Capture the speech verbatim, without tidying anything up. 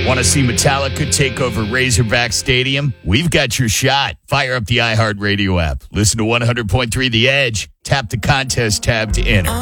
Want to see Metallica take over Razorback Stadium? We've got your shot. Fire up the iHeartRadio app. Listen to one hundred point three The Edge. Tap the contest tab to enter.